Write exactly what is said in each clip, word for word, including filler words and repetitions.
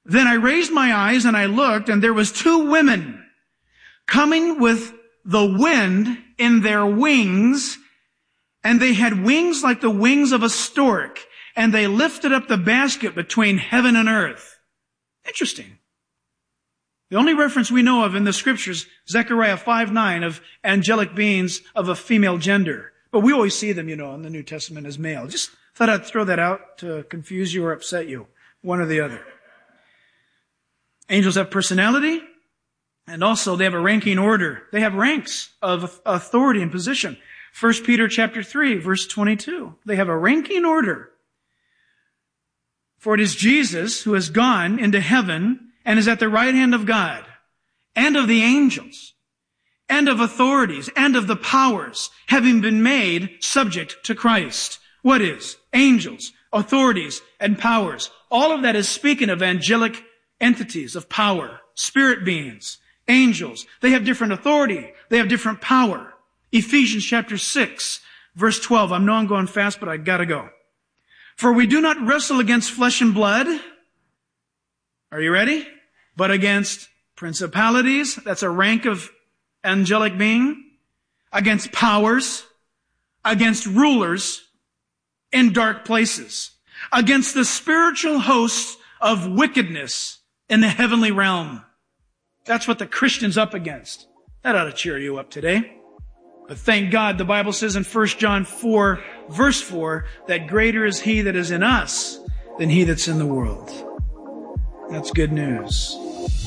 Then I raised my eyes and I looked, and there was two women coming with the wind in their wings, and they had wings like the wings of a stork, and they lifted up the basket between heaven and earth. Interesting. The only reference we know of in the scriptures, Zechariah five nine, of angelic beings of a female gender. But we always see them, you know, in the New Testament as male. Just thought I'd throw that out to confuse you or upset you, one or the other. Angels have personality, and also they have a ranking order. They have ranks of authority and position. First Peter chapter three, verse twenty-two. They have a ranking order. For it is Jesus who has gone into heaven and is at the right hand of God, and of the angels, and of authorities, and of the powers, having been made subject to Christ. What is? Angels, authorities, and powers. All of that is speaking of angelic entities of power, spirit beings, angels. They have different authority. They have different power. Ephesians chapter six, verse twelve. I know I'm going fast, but I gotta go. For we do not wrestle against flesh and blood. Are you ready? But against principalities. That's a rank of angelic being. Against powers. Against rulers in dark places. Against the spiritual hosts of wickedness in the heavenly realm. That's what the Christian's up against. That ought to cheer you up today. But thank God the Bible says in First John four, verse four, that greater is he that is in us than he that's in the world. That's good news.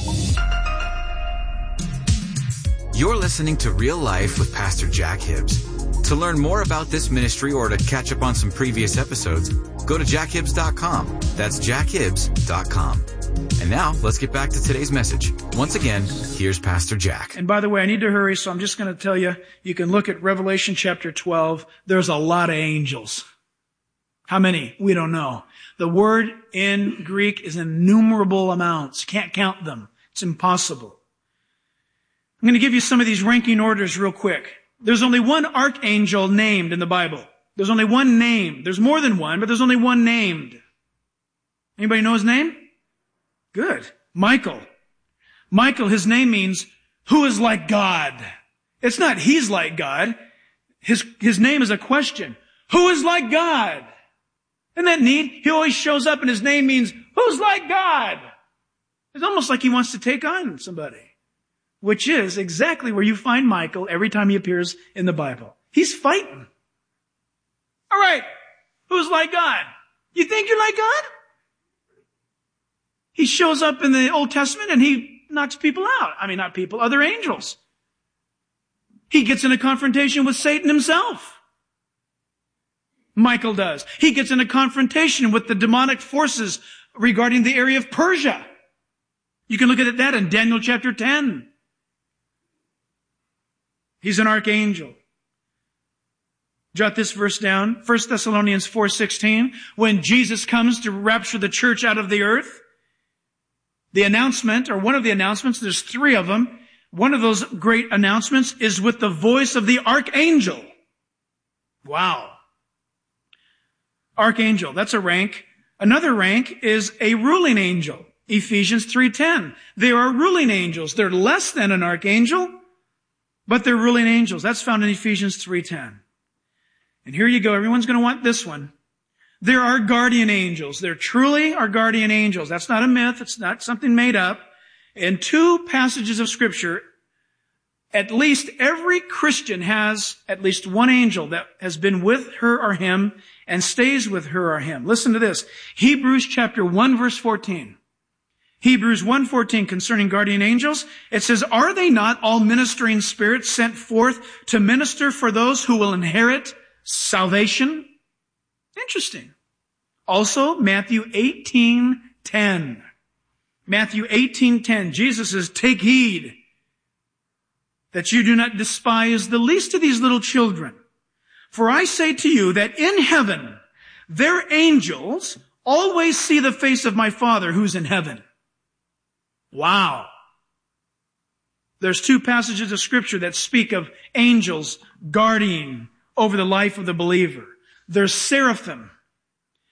You're listening to Real Life with Pastor Jack Hibbs. To learn more about this ministry or to catch up on some previous episodes, go to jack hibbs dot com. That's jack hibbs dot com. And now, let's get back to today's message. Once again, here's Pastor Jack. And by the way, I need to hurry, so I'm just going to tell you, you can look at Revelation chapter twelve. There's a lot of angels. How many? We don't know. The word in Greek is innumerable amounts. Can't count them. It's impossible. I'm going to give you some of these ranking orders real quick. There's only one archangel named in the Bible. There's only one name. There's more than one, but there's only one named. Anybody know his name? Good. Michael. Michael, his name means, who is like God? It's not he's like God. His, his name is a question. Who is like God? Isn't that neat? He always shows up and his name means, who's like God? It's almost like he wants to take on somebody. Which is exactly where you find Michael every time he appears in the Bible. He's fighting. All right. Who's like God? You think you're like God? He shows up in the Old Testament and he knocks people out. I mean, not people, other angels. He gets in a confrontation with Satan himself. Michael does. He gets in a confrontation with the demonic forces regarding the area of Persia. You can look at that in Daniel chapter ten. He's an archangel. Jot this verse down. First Thessalonians four sixteen. When Jesus comes to rapture the church out of the earth, the announcement, or one of the announcements, there's three of them. One of those great announcements is with the voice of the archangel. Wow. Archangel, that's a rank. Another rank is a ruling angel. Ephesians three ten. They are ruling angels. They're less than an archangel, but they're ruling angels. That's found in Ephesians three ten. And here you go. Everyone's going to want this one. There are guardian angels. There truly are guardian angels. That's not a myth. It's not something made up. In two passages of Scripture, at least every Christian has at least one angel that has been with her or him and stays with her or him. Listen to this. Hebrews chapter one verse fourteen. Hebrews one fourteen concerning guardian angels. It says, are they not all ministering spirits sent forth to minister for those who will inherit salvation? Interesting. Also, Matthew eighteen ten. Matthew eighteen ten. Jesus says, take heed that you do not despise the least of these little children. For I say to you that in heaven, their angels always see the face of my Father who's in heaven. Wow. There's two passages of Scripture that speak of angels guarding over the life of the believer. There's seraphim.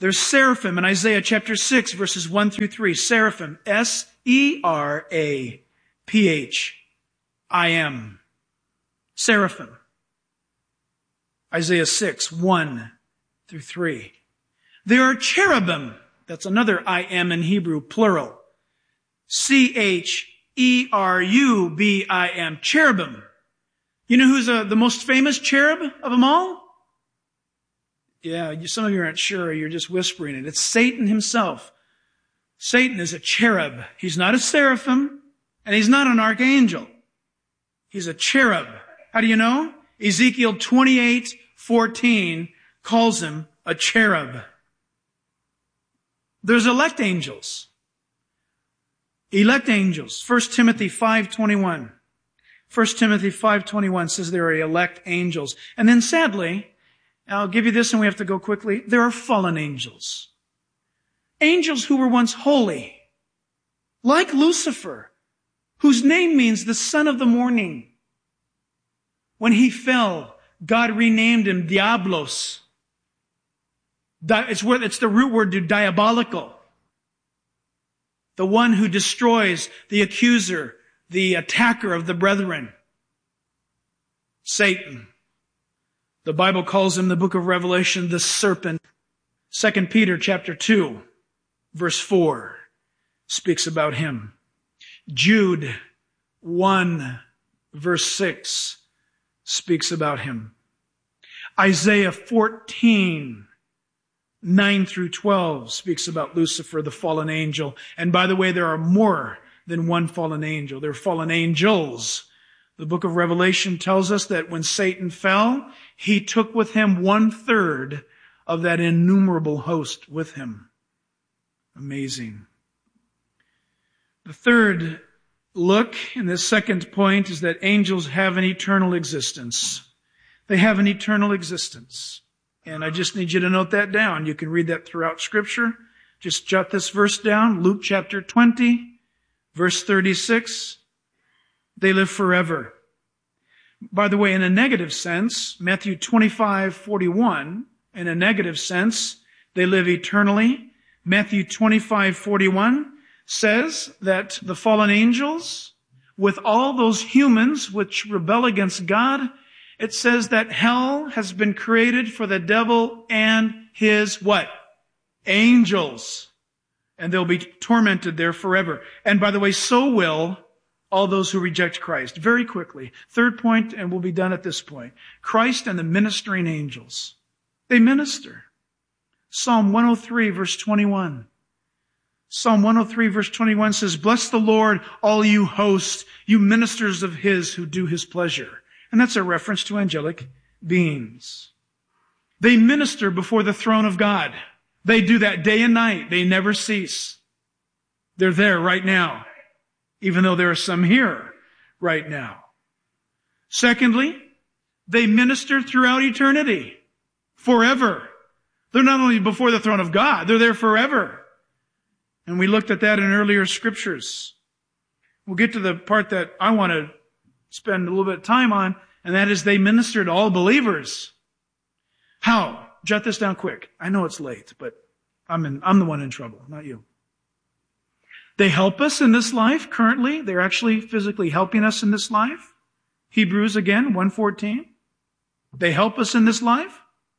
There's seraphim in Isaiah chapter six, verses one through three. Seraphim, S E R A P H I M. Seraphim. Isaiah six, one through three. There are cherubim. That's another I am in Hebrew, plural. C H E R U B I M. Cherubim. You know who's uh, the most famous cherub of them all? Yeah, you, some of you aren't sure. You're just whispering it. It's Satan himself. Satan is a cherub. He's not a seraphim, and he's not an archangel. He's a cherub. How do you know? Ezekiel twenty-eight fourteen calls him a cherub. There's elect angels. Elect angels. First Timothy five twenty-one. First Timothy five twenty-one says there are elect angels. And then sadly, I'll give you this and we have to go quickly, there are fallen angels. Angels who were once holy, like Lucifer, whose name means the son of the morning. When he fell, God renamed him Diablos. It's, where, it's the root word to diabolical. The one who destroys, the accuser, the attacker of the brethren. Satan. The Bible calls him, the book of Revelation, the serpent. Second Peter chapter two, verse four, speaks about him. Jude one, verse six, speaks about him. Isaiah fourteen, nine through twelve speaks about Lucifer, the fallen angel. And by the way, there are more than one fallen angel. There are fallen angels. The book of Revelation tells us that when Satan fell, he took with him one third of that innumerable host with him. Amazing. The third look in this second point is that angels have an eternal existence. They have an eternal existence. And I just need you to note that down. You can read that throughout Scripture. Just jot this verse down. Luke chapter twenty, verse thirty-six. They live forever. By the way, in a negative sense, Matthew twenty-five forty-one, in a negative sense, they live eternally. Matthew twenty-five forty-one says that the fallen angels, with all those humans which rebel against God, it says that hell has been created for the devil and his what? Angels. And they'll be tormented there forever. And by the way, so will all those who reject Christ. Very quickly. Third point, and we'll be done at this point. Christ and the ministering angels. They minister. Psalm one oh three, verse twenty-one. Psalm one oh three, verse twenty-one says, "Bless the Lord, all you hosts, you ministers of His who do His pleasure." And that's a reference to angelic beings. They minister before the throne of God. They do that day and night. They never cease. They're there right now, even though there are some here right now. Secondly, they minister throughout eternity, forever. They're not only before the throne of God, they're there forever. And we looked at that in earlier scriptures. We'll get to the part that I want to spend a little bit of time on, and that is they minister to all believers. How? Jot this down quick. I know it's late, but I'm in, I'm the one in trouble, not you. They help us in this life currently. They're actually physically helping us in this life. Hebrews again, one fourteen. They help us in this life.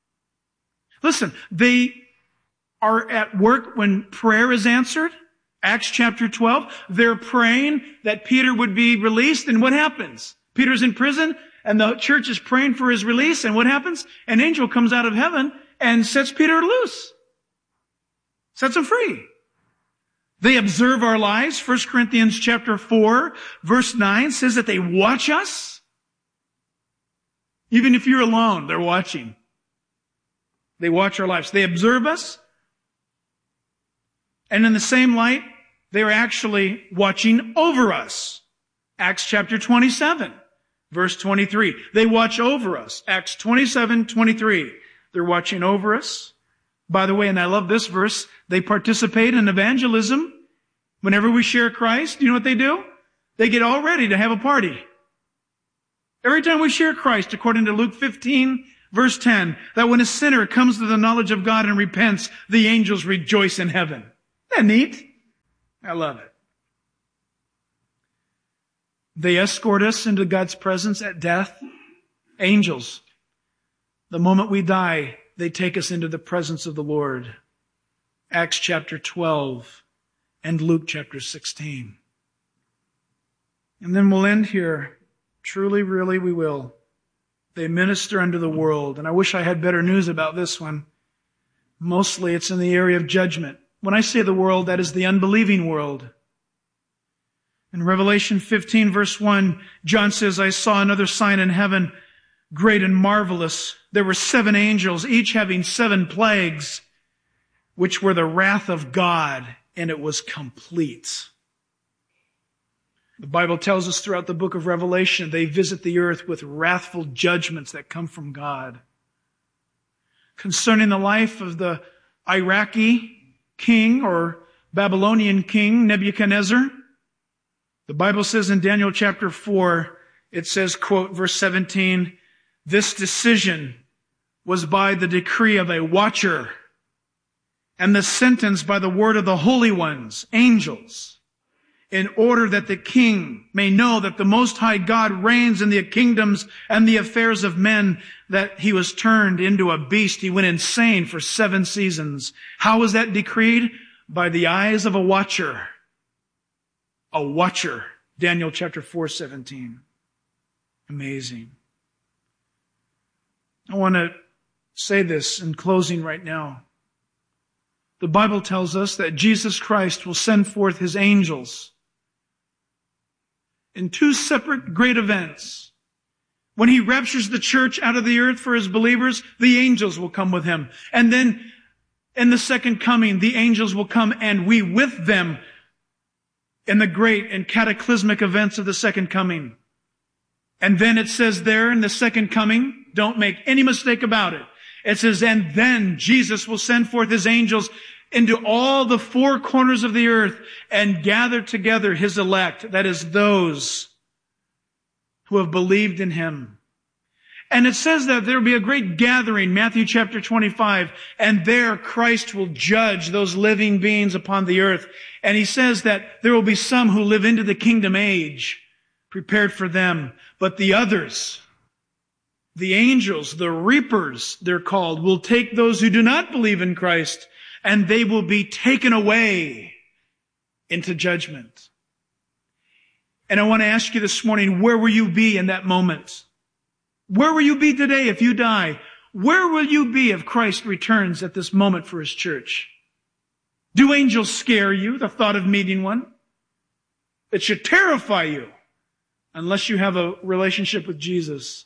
Listen, they are at work when prayer is answered. Acts chapter twelve. They're praying that Peter would be released, and what happens? Peter's in prison, and the church is praying for his release, and what happens? An angel comes out of heaven and sets Peter loose. Sets him free. They observe our lives. First Corinthians chapter four, verse nine says that they watch us. Even if you're alone, they're watching. They watch our lives. They observe us. And in the same light, they are actually watching over us. Acts chapter twenty-seven, verse twenty-three. They watch over us. Acts twenty-seven, twenty-three. They're watching over us. By the way, and I love this verse, they participate in evangelism. Whenever we share Christ, you know what they do? They get all ready to have a party. Every time we share Christ, according to Luke fifteen, Verse ten, that when a sinner comes to the knowledge of God and repents, the angels rejoice in heaven. Isn't that neat? I love it. They escort us into God's presence at death. Angels. The moment we die, they take us into the presence of the Lord. Acts chapter twelve and Luke chapter sixteen. And then we'll end here. Truly, really, we will. They minister unto the world. And I wish I had better news about this one. Mostly it's in the area of judgment. When I say the world, that is the unbelieving world. In Revelation fifteen verse one, John says, I saw another sign in heaven, great and marvelous. There were seven angels, each having seven plagues, which were the wrath of God, and it was complete. The Bible tells us throughout the book of Revelation, they visit the earth with wrathful judgments that come from God. Concerning the life of the Iraqi king or Babylonian king, Nebuchadnezzar, the Bible says in Daniel chapter four, it says, quote, verse seventeen, this decision was by the decree of a watcher, and the sentence by the word of the holy ones, angels, in order that the king may know that the Most High God reigns in the kingdoms and the affairs of men, that he was turned into a beast. He went insane for seven seasons. How was that decreed? By the eyes of a watcher. A watcher. Daniel chapter four, seventeen. Amazing. I want to say this in closing right now. The Bible tells us that Jesus Christ will send forth his angels in two separate great events. When he raptures the church out of the earth for his believers, the angels will come with him. And then in the second coming, the angels will come and we with them in the great and cataclysmic events of the second coming. And then it says there in the second coming, don't make any mistake about it. It says, and then Jesus will send forth his angels into all the four corners of the earth and gather together his elect, that is those who have believed in him. And it says that there will be a great gathering, Matthew chapter twenty-five, and there Christ will judge those living beings upon the earth. And he says that there will be some who live into the kingdom age, prepared for them. But the others, the angels, the reapers, they're called, will take those who do not believe in Christ, and they will be taken away into judgment. And I want to ask you this morning, where will you be in that moment? Where will you be today if you die? Where will you be if Christ returns at this moment for his church? Do angels scare you, the thought of meeting one? It should terrify you, unless you have a relationship with Jesus.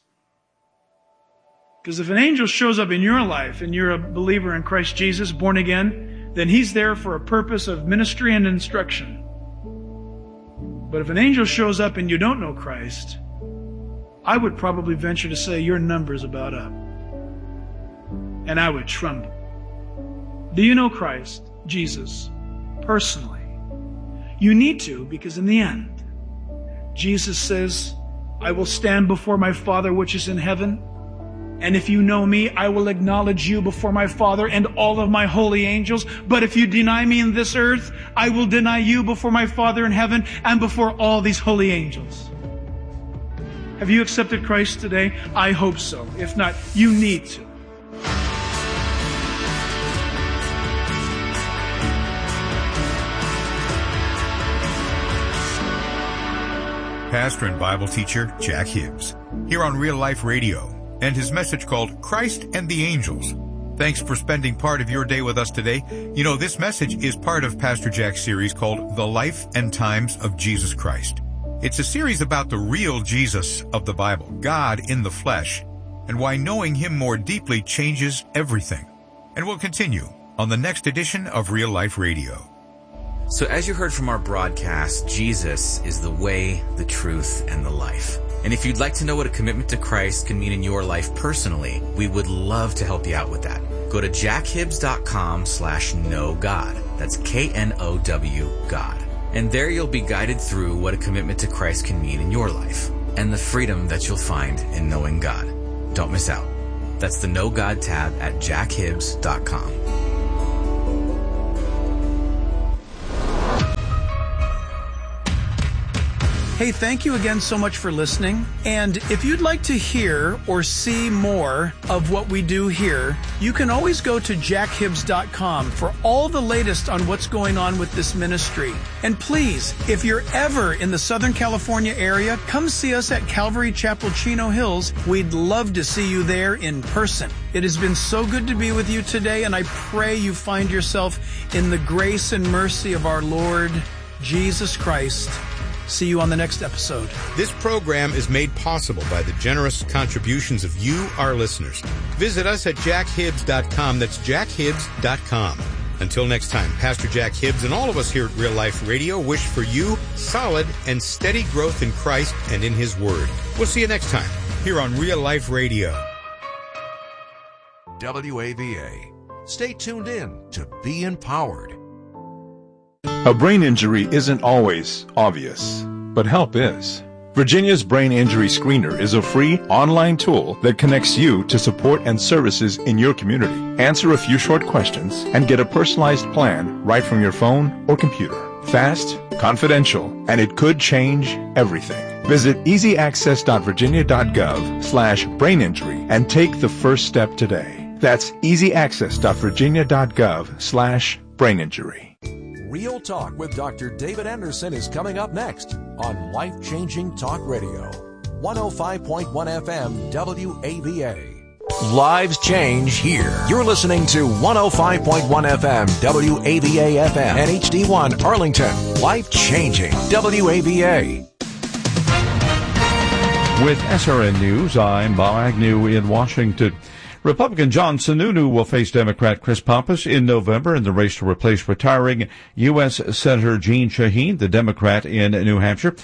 Because if an angel shows up in your life and you're a believer in Christ Jesus, born again, then he's there for a purpose of ministry and instruction. But if an angel shows up and you don't know Christ, I would probably venture to say your number's about up. And I would tremble. Do you know Christ, Jesus, personally? You need to, because in the end, Jesus says, I will stand before my Father which is in heaven, and if you know me, I will acknowledge you before my Father and all of my holy angels. But if you deny me in this earth, I will deny you before my Father in heaven and before all these holy angels. Have you accepted Christ today? I hope so. If not, you need to. Pastor and Bible teacher Jack Hibbs, here on Real Life Radio, and his message called Christ and the Angels. Thanks for spending part of your day with us today. You know, this message is part of Pastor Jack's series called The Life and Times of Jesus Christ. It's a series about the real Jesus of the Bible, God in the flesh, and why knowing him more deeply changes everything. And we'll continue on the next edition of Real Life Radio. So as you heard from our broadcast, Jesus is the way, the truth, and the life. And if you'd like to know what a commitment to Christ can mean in your life personally, we would love to help you out with that. Go to jackhibbs.com slash know God. That's K N O W God. And there you'll be guided through what a commitment to Christ can mean in your life and the freedom that you'll find in knowing God. Don't miss out. That's the Know God tab at jack hibbs dot com. Hey, thank you again so much for listening. And if you'd like to hear or see more of what we do here, you can always go to jack hibbs dot com for all the latest on what's going on with this ministry. And please, if you're ever in the Southern California area, come see us at Calvary Chapel, Chino Hills. We'd love to see you there in person. It has been so good to be with you today, and I pray you find yourself in the grace and mercy of our Lord Jesus Christ. See you on the next episode. This program is made possible by the generous contributions of you, our listeners. Visit us at jack hibbs dot com. That's jack hibbs dot com. Until next time, Pastor Jack Hibbs and all of us here at Real Life Radio wish for you solid and steady growth in Christ and in His Word. We'll see you next time here on Real Life Radio. W A V A. Stay tuned in to be empowered. A brain injury isn't always obvious, but help is. Virginia's Brain Injury Screener is a free online tool that connects you to support and services in your community. Answer a few short questions and get a personalized plan right from your phone or computer. Fast, confidential, and it could change everything. Visit easy access dot virginia dot gov slash brain injury and take the first step today. That's easy access dot virginia dot gov slash brain injury. Real Talk with Doctor David Anderson is coming up next on Life Changing Talk Radio, one oh five point one F M W A V A. Lives change here. You're listening to one oh five point one F M W A V A F M and H D one Arlington. Life Changing W A V A. With S R N News, I'm Bob Agnew in Washington. Republican John Sununu will face Democrat Chris Pappas in November in the race to replace retiring U S Senator Jeanne Shaheen, the Democrat in New Hampshire.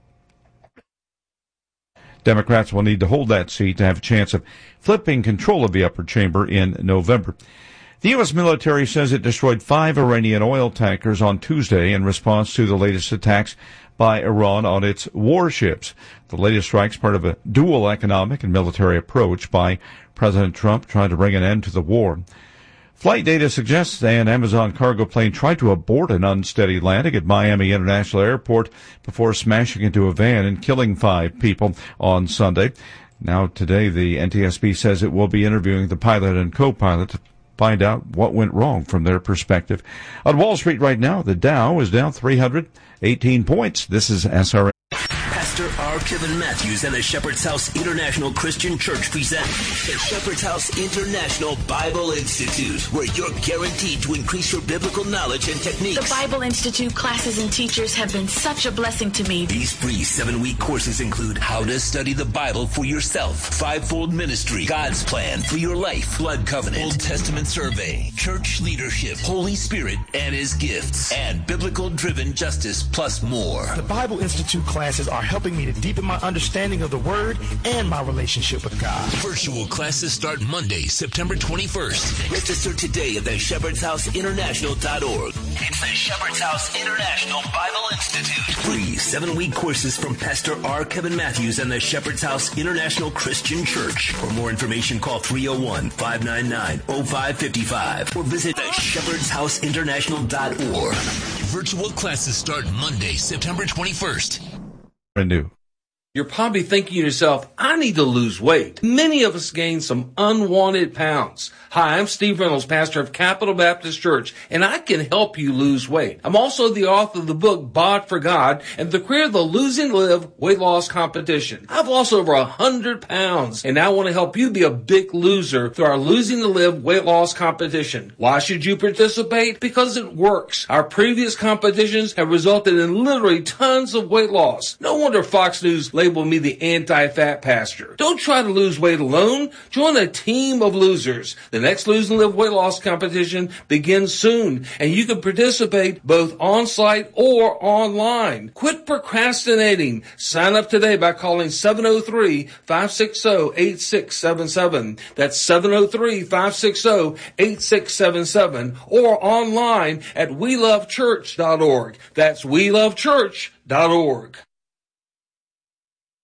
Democrats will need to hold that seat to have a chance of flipping control of the upper chamber in November. The U S military says it destroyed five Iranian oil tankers on Tuesday in response to the latest attacks by Iran on its warships. The latest strike's part of a dual economic and military approach by President Trump trying to bring an end to the war. Flight data suggests an Amazon cargo plane tried to abort an unsteady landing at Miami International Airport before smashing into a van and killing five people on Sunday. Now today, the N T S B says it will be interviewing the pilot and co-pilot to find out what went wrong from their perspective. On Wall Street right now, the Dow is down three hundred eighteen points. This is S R N. Pastor R. Kevin Matthews and the Shepherd's House International Christian Church present the Shepherd's House International Bible Institute, where you're guaranteed to increase your biblical knowledge and techniques. The Bible Institute classes and teachers have been such a blessing to me. These free seven-week courses include how to study the Bible for yourself, fivefold ministry, God's plan for your life, blood covenant, Old Testament survey, church leadership, Holy Spirit and His gifts, and biblical-driven justice, plus more. The Bible Institute classes are helping me to deepen my understanding of the Word and my relationship with God. Virtual classes start Monday, September twenty-first. Register today at the shepherds house international dot org. It's the Shepherd's House International Bible Institute. Free seven-week courses from Pastor R. Kevin Matthews and the Shepherd's House International Christian Church. For more information, call three oh one, five nine nine, oh five five five or visit the shepherds house international dot org. Virtual classes start Monday, September twenty-first. New. You're probably thinking to yourself, I need to lose weight. Many of us gain some unwanted pounds. Hi, I'm Steve Reynolds, pastor of Capital Baptist Church, and I can help you lose weight. I'm also the author of the book, Bod for God, and the creator of the Losing to Live weight loss competition. I've lost over a hundred pounds, and I want to help you be a big loser through our Losing to Live weight loss competition. Why should you participate? Because it works. Our previous competitions have resulted in literally tons of weight loss. No wonder Fox News labeled me the anti-fat pastor. Don't try to lose weight alone. Join a team of losers. The next Lose and Live weight loss competition begins soon, and you can participate both on-site or online. Quit procrastinating. Sign up today by calling seven oh three, five six oh, eight six seven seven. That's seven oh three, five six oh, eight six seven seven or online at we love church dot org. That's we love church dot org.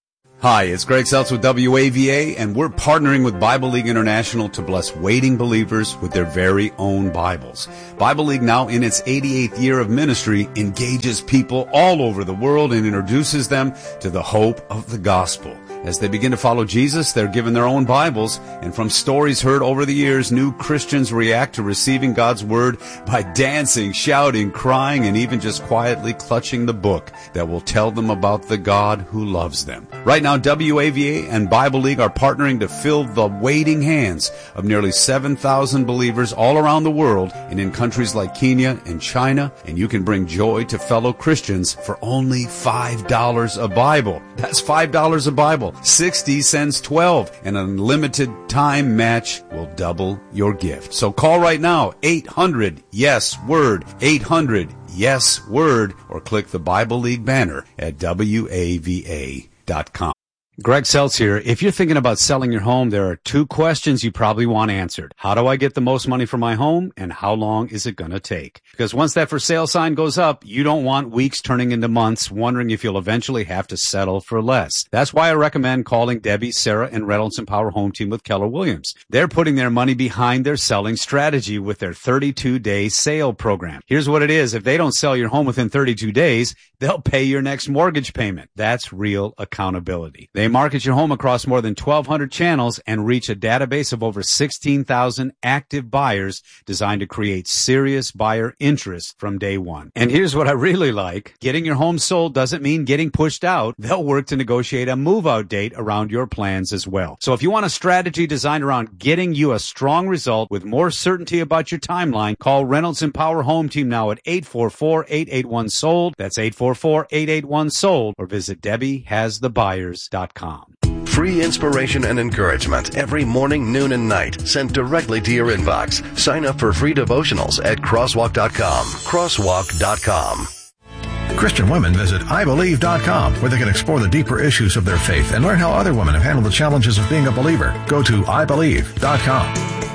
Hi, it's Greg Seltz with W A V A, and we're partnering with Bible League International to bless waiting believers with their very own Bibles. Bible League, now in its eighty-eighth year of ministry, engages people all over the world and introduces them to the hope of the gospel. As they begin to follow Jesus, they're given their own Bibles, and from stories heard over the years, new Christians react to receiving God's Word by dancing, shouting, crying, and even just quietly clutching the book that will tell them about the God who loves them. Right now, W A V A and Bible League are partnering to fill the waiting hands of nearly seven thousand believers all around the world and in countries like Kenya and China, and you can bring joy to fellow Christians for only five dollars a Bible. That's five dollars a Bible. sixty cents twelve. An unlimited time match will double your gift. So call right now, eight hundred yes word, eight hundred yes word, or click the Bible League banner at W A V A dot com. Greg Seltz here. If you're thinking about selling your home, there are two questions you probably want answered. How do I get the most money for my home, and how long is it going to take? Because once that for sale sign goes up, you don't want weeks turning into months wondering if you'll eventually have to settle for less. That's why I recommend calling Debbie, Sarah, and Reynolds and Power Home Team with Keller Williams. They're putting their money behind their selling strategy with their thirty-two day sale program. Here's what it is. If they don't sell your home within thirty-two days, they'll pay your next mortgage payment. That's real accountability. They market your home across more than twelve hundred channels and reach a database of over sixteen thousand active buyers designed to create serious buyer interest from day one. And here's what I really like. Getting your home sold doesn't mean getting pushed out. They'll work to negotiate a move-out date around your plans as well. So if you want a strategy designed around getting you a strong result with more certainty about your timeline, call Reynolds and Power Home Team now at eight four four, eight eight one, sold. That's eight four four, eight eight one, sold, or visit Debbie Has The Buyers dot com. Free inspiration and encouragement every morning, noon, and night sent directly to your inbox. Sign up for free devotionals at crosswalk dot com. crosswalk dot com. Christian women visit I believe dot com, where they can explore the deeper issues of their faith and learn how other women have handled the challenges of being a believer. Go to I believe dot com.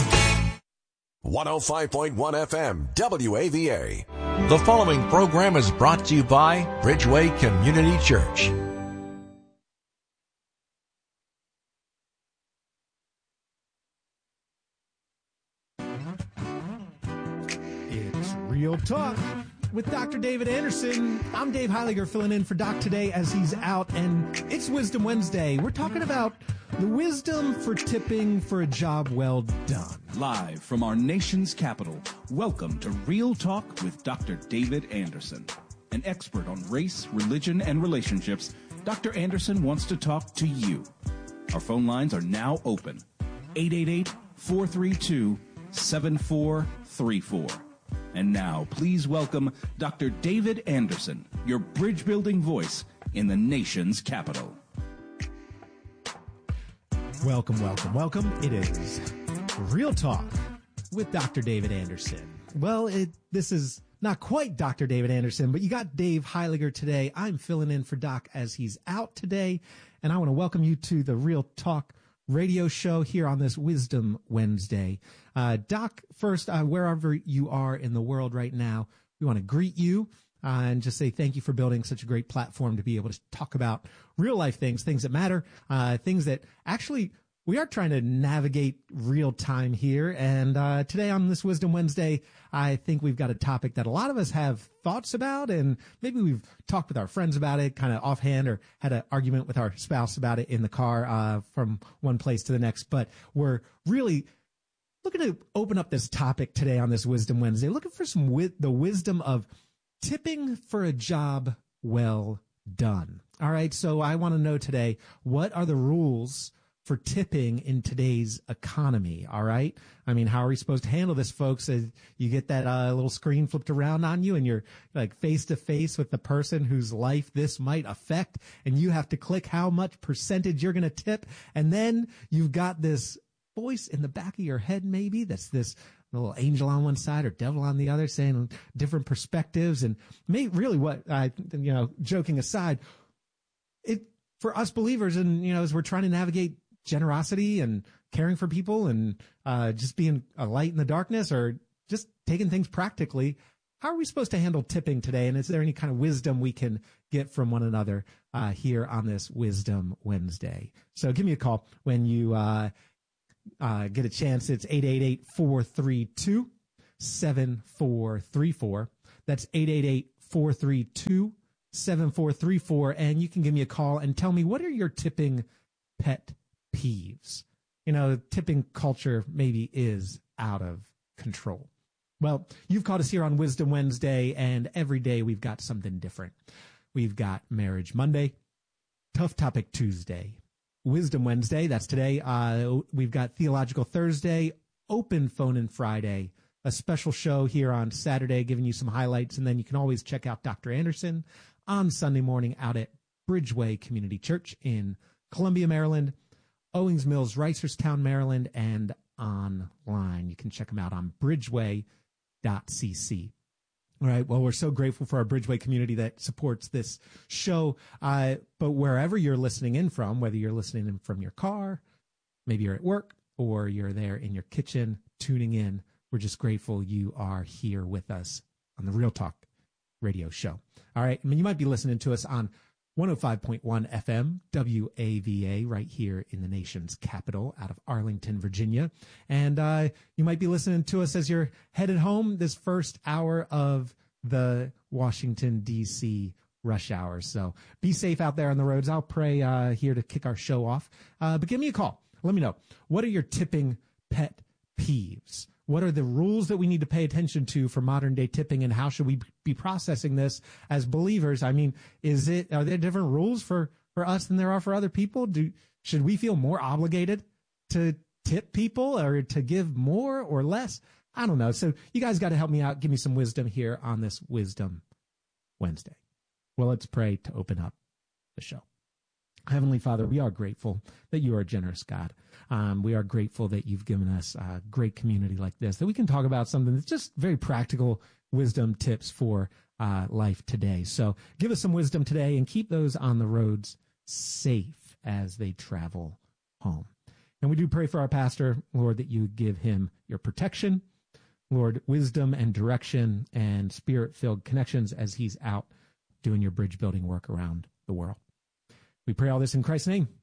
one oh five point one F M, W A V A. The following program is brought to you by Bridgeway Community Church. It's Real Talk with Doctor David Anderson. I'm Dave Heiliger, filling in for Doc today as he's out, and it's Wisdom Wednesday. We're talking about the wisdom for tipping for a job well done. Live from our nation's capital, welcome to Real Talk with Doctor David Anderson. An expert on race, religion, and relationships, Doctor Anderson wants to talk to you. Our phone lines are now open. eight eight eight, four three two, seven four three four. And now, please welcome Doctor David Anderson, your bridge-building voice in the nation's capital. Welcome, welcome, welcome. It is Real Talk with Doctor David Anderson. Well, it, this is not quite Doctor David Anderson, but you got Dave Heiliger today. I'm filling in for Doc as he's out today, and I want to welcome you to the Real Talk radio show here on this Wisdom Wednesday. Uh, Doc, first, uh, wherever you are in the world right now, we want to greet you uh, and just say thank you for building such a great platform to be able to talk about real life things, things that matter, uh, things that actually we are trying to navigate real time here. And uh, today on this Wisdom Wednesday, I think we've got a topic that a lot of us have thoughts about, and maybe we've talked with our friends about it kind of offhand, or had an argument with our spouse about it in the car uh, from one place to the next. But we're really looking to open up this topic today on this Wisdom Wednesday, looking for some wi- the wisdom of tipping for a job well done. All right, so I want to know today, what are the rules for tipping in today's economy? All right. I mean, how are we supposed to handle this, folks? As you get that uh, little screen flipped around on you and you're like face to face with the person whose life this might affect, and you have to click how much percentage you're going to tip. And then you've got this voice in the back of your head, maybe that's this little angel on one side or devil on the other, saying different perspectives. And may, really what I, you know, joking aside, it, for us believers, and, you know, as we're trying to navigate generosity and caring for people and uh, just being a light in the darkness, or just taking things practically, how are we supposed to handle tipping today? And is there any kind of wisdom we can get from one another uh, here on this Wisdom Wednesday? So give me a call when you uh, uh, get a chance. It's eight eight eight, four three two, seven four three four. That's eight eight eight, four three two, seven four three four. And you can give me a call and tell me, what are your tipping pet peeves? You know, tipping culture maybe is out of control. Well, you've caught us here on Wisdom Wednesday, and every day we've got something different. We've got Marriage Monday, Tough Topic Tuesday, Wisdom Wednesday, that's today. Uh, we've got Theological Thursday, Open Phone in Friday, a special show here on Saturday giving you some highlights, and then you can always check out Doctor Anderson on Sunday morning out at Bridgeway Community Church in Columbia, Maryland, Owings Mills, Reisterstown, Maryland, and online. You can check them out on bridgeway dot c c. All right. Well, we're so grateful for our Bridgeway community that supports this show. Uh, but wherever you're listening in from, whether you're listening in from your car, maybe you're at work, or you're there in your kitchen tuning in, we're just grateful you are here with us on the Real Talk radio show. All right. I mean, you might be listening to us on one oh five point one F M, W A V A, right here in the nation's capital out of Arlington, Virginia. And uh, you might be listening to us as you're headed home this first hour of the Washington, D C rush hour. So be safe out there on the roads. I'll pray uh, here to kick our show off. Uh, but give me a call. Let me know. What are your tipping pet peeves? What are the rules that we need to pay attention to for modern day tipping, and how should we be processing this as believers? I mean, is it, are there different rules for, for us than there are for other people? Do, should we feel more obligated to tip people, or to give more or less? I don't know. So you guys got to help me out. Give me some wisdom here on this Wisdom Wednesday. Well, let's pray to open up the show. Heavenly Father, we are grateful that you are a generous God. Um, we are grateful that you've given us a great community like this, that we can talk about something that's just very practical wisdom tips for uh, life today. So give us some wisdom today, and keep those on the roads safe as they travel home. And we do pray for our pastor, Lord, that you give him your protection, Lord, wisdom and direction and spirit-filled connections as he's out doing your bridge building work around the world. We pray all this in Christ's name.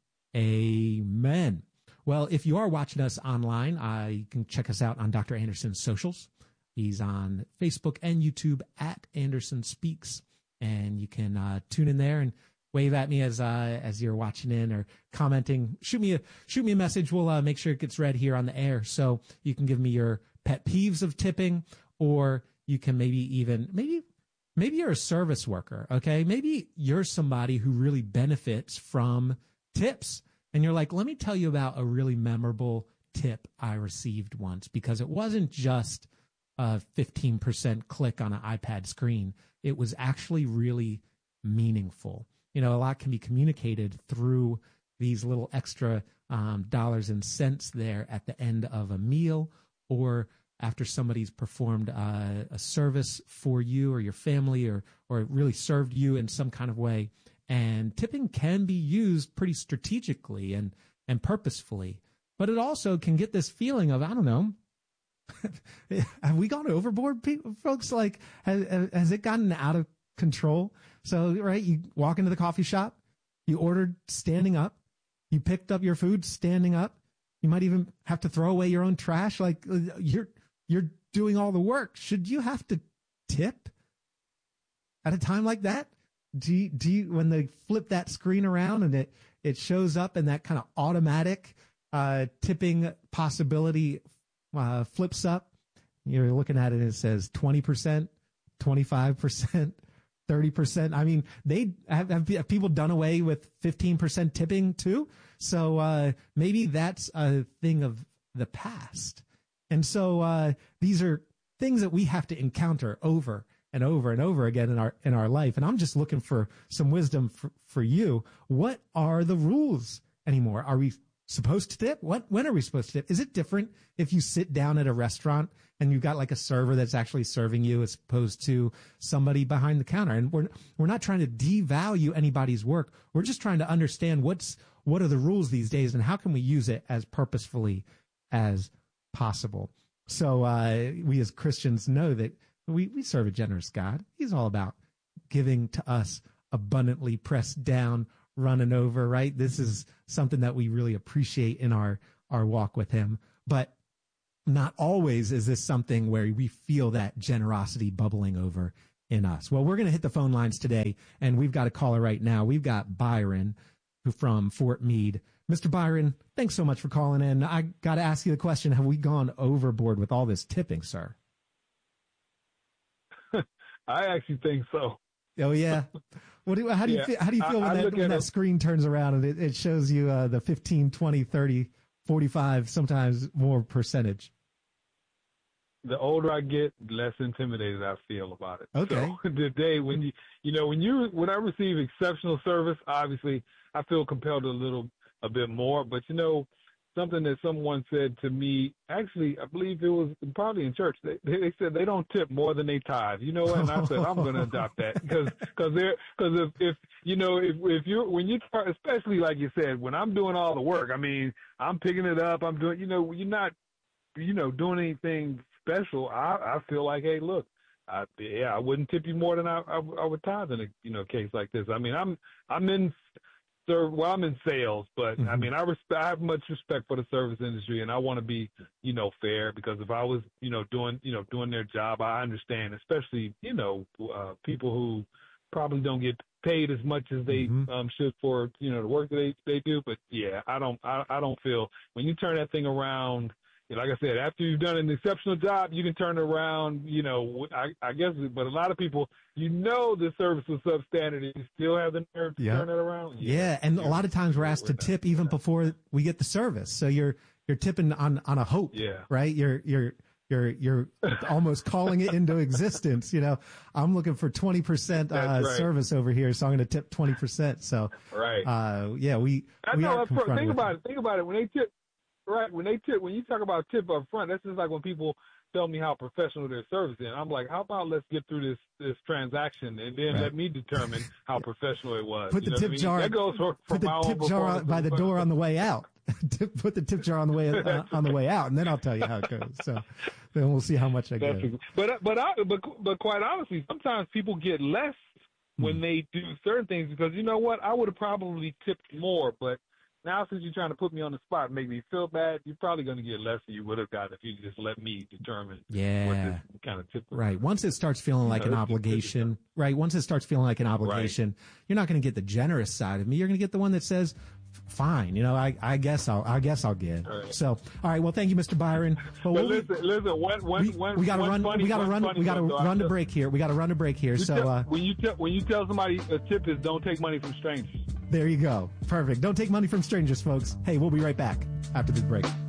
Amen. Well, if you are watching us online, uh, you can check us out on Doctor Anderson's socials. He's on Facebook and YouTube at Anderson Speaks, and you can uh, tune in there and wave at me as uh, as you're watching in or commenting. Shoot me a shoot me a message. We'll uh, make sure it gets read here on the air. So you can give me your pet peeves of tipping, or you can maybe even maybe. Maybe you're a service worker, okay? Maybe you're somebody who really benefits from tips. And you're like, let me tell you about a really memorable tip I received once, because it wasn't just a fifteen percent click on an iPad screen. It was actually really meaningful. You know, a lot can be communicated through these little extra um, dollars and cents there at the end of a meal, or after somebody's performed uh, a service for you or your family, or or really served you in some kind of way. And tipping can be used pretty strategically and, and purposefully. But it also can get this feeling of, I don't know, have we gone overboard, people, folks? Like, has, has it gotten out of control? So, right, you walk into the coffee shop, you ordered standing up, you picked up your food standing up. You might even have to throw away your own trash. Like, you're you're doing all the work. Should you have to tip at a time like that? Do you, do you, when they flip that screen around and it, it shows up and that kind of automatic uh, tipping possibility uh, flips up, you're looking at it and it says twenty percent, twenty-five percent, thirty percent. I mean, they have, have people done away with fifteen percent tipping too. So, uh, maybe that's a thing of the past. And so, uh, these are things that we have to encounter over and over and over again in our, in our life. And I'm just looking for some wisdom for, for you. What are the rules anymore? Are we supposed to tip? What, when are we supposed to tip? Is it different if you sit down at a restaurant and you've got like a server that's actually serving you as opposed to somebody behind the counter? And we're, we're not trying to devalue anybody's work. We're just trying to understand what's, what are the rules these days and how can we use it as purposefully as possible. So, uh, we as Christians know that We, we serve a generous God. He's all about giving to us abundantly, pressed down, running over, right? This is something that we really appreciate in our, our walk with him. But not always is this something where we feel that generosity bubbling over in us. Well, we're going to hit the phone lines today, and we've got a caller right now. We've got Byron who from Fort Meade. Mister Byron, thanks so much for calling in. I got to ask you the question, have we gone overboard with all this tipping, sir? I actually think so. Oh yeah. What do, how do you yeah. feel, how do you feel I, when, I that, when that screen turns around and it, it shows you uh, the fifteen, twenty, thirty, forty-five, sometimes more percentage? The older I get, the less intimidated I feel about it. Okay. So the day when you, you know, when you, when I receive exceptional service, obviously I feel compelled a little, a bit more, but you know, something that someone said to me, actually, I believe it was probably in church. They, they said they don't tip more than they tithe. You know what? And I said, I'm going to adopt that because, because they're, because if, if, you know, if, if you're, when you start, especially like you said, when I'm doing all the work, I mean, I'm picking it up. I'm doing, you know, you're not, you know, doing anything special. I, I feel like, hey, look, I, yeah, I wouldn't tip you more than I, I, I would tithe in a, you know, case like this. I mean, I'm, I'm in, Sir, well, I'm in sales, but mm-hmm. I mean, I respect, I have much respect for the service industry, and I want to be, you know, fair, because if I was, you know, doing, you know, doing their job, I understand, especially, you know, uh, people who probably don't get paid as much as they mm-hmm. um, should for, you know, the work that they, they do. But yeah, I don't, I, I don't feel when you turn that thing around. Like I said, after you've done an exceptional job, you can turn it around, you know, I, I guess, but a lot of people, you know, the service was substandard and you still have the nerve to yeah. turn it around. Yeah. yeah. And a lot of times we're asked to tip even before we get the service. So you're, you're tipping on, on a hope, yeah. right? You're, you're, you're, you're almost calling it into existence. You know, I'm looking for twenty percent, uh, right. service over here. So I'm going to tip twenty percent. So, right. uh, yeah, we, I we know, are think with about it. it. Think about it. When they tip, Right. When they tip, when you talk about tip up front, that's just like when people tell me how professional their service is. I'm like, how about let's get through this, this transaction and then right. let me determine how professional it was. Put you the know tip I mean? jar, that goes for, for put the tip jar by the door on the way out. Put the tip jar on the way, uh, on the way out, and then I'll tell you how it goes. So then we'll see how much I get. But, but, I, but, but quite honestly, sometimes people get less when mm. they do certain things because you know what? I would have probably tipped more, but now, since you're trying to put me on the spot and make me feel bad, you're probably going to get less than you would have gotten if you just let me determine yeah. what this kind of tip was. Right. Once it starts feeling like you know, an obligation, right? Once it starts feeling like an obligation, right. you're not going to get the generous side of me. You're going to get the one that says, fine, you know, I, I guess I'll, I guess I'll give. Right. So, all right. Well, thank you, Mister Byron. Well, well listen, listen, one, one, we, one, we got to run, funny, we got to run, funny we got to run to break here. We got to run to break here. So, tell, uh, when you tell, when you tell somebody a tip is don't take money from strangers. There you go. Perfect. Don't take money from strangers, folks. Hey, we'll be right back after this break.